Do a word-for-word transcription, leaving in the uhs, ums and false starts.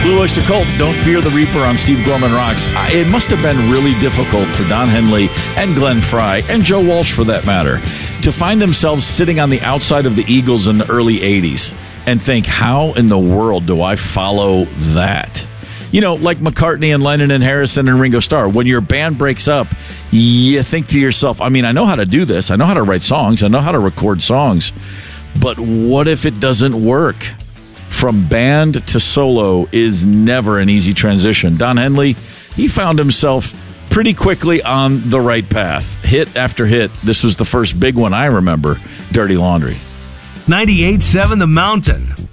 Blue Oyster Cult, Don't Fear the Reaper on Steve Gorman Rocks. It must have been really difficult for Don Henley and Glenn Frey, and Joe Walsh for that matter, to find themselves sitting on the outside of the Eagles in the early eighties and think, how in the world do I follow that? You know, like McCartney and Lennon and Harrison and Ringo Starr. When your band breaks up, you think to yourself, I mean, I know how to do this. I know how to write songs. I know how to record songs. But what if it doesn't work? From band to solo is never an easy transition. Don Henley, he found himself pretty quickly on the right path. Hit after hit. This was the first big one I remember, Dirty Laundry. ninety-eight point seven The Mountain.